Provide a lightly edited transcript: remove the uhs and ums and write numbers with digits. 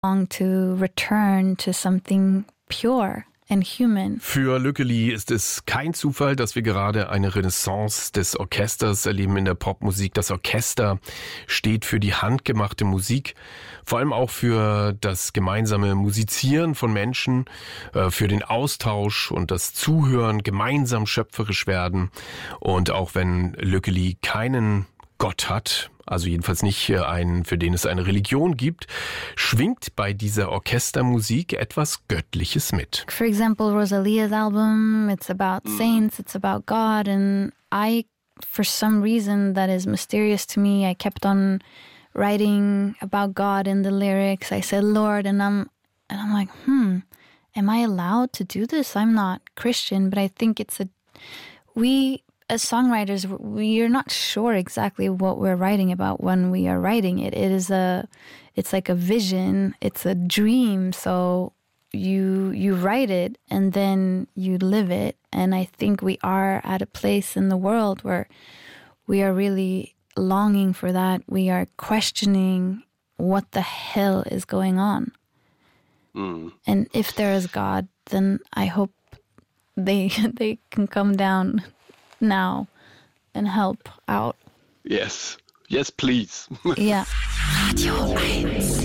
long to return to something pure and human. Für Lückeli ist es kein Zufall, dass wir gerade eine Renaissance des Orchesters erleben in der Popmusik. Das Orchester steht für die handgemachte Musik, vor allem auch für das gemeinsame Musizieren von Menschen, für den Austausch und das Zuhören, gemeinsam schöpferisch werden. Und auch wenn Lückeli keinen Gott hat, also jedenfalls nicht einen, für den es eine Religion gibt, schwingt bei dieser Orchestermusik etwas Göttliches mit. For example, Rosalia's album, it's about saints, it's about God, and I, for some reason that is mysterious to me, I kept on writing about God in the lyrics. I said, Lord, and I'm like, am I allowed to do this? I'm not Christian, but I think we as songwriters, we are not sure exactly what we're writing about when we are writing it. It's like a vision, it's a dream. So you write it and then you live it. And I think we are at a place in the world where we are really longing for that. We are questioning what the hell is going on. And if there is God, then I hope they can come down now and help out. Yes, please. Yeah. Radio 1.